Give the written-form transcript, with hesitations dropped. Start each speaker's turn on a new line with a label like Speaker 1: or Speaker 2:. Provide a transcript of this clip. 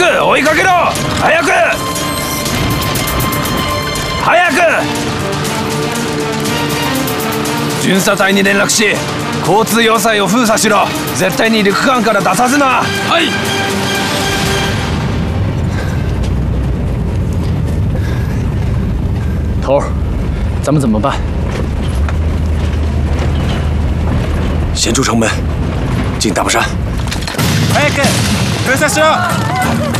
Speaker 1: く追いかけろ。早く早く。巡査隊に連絡し交通要塞を封鎖しろ。絶対に陸間から出さずな。はい。
Speaker 2: 头儿，咱们怎么办？
Speaker 3: 先出城门，进大巴山。
Speaker 4: 早く封鎖しろ。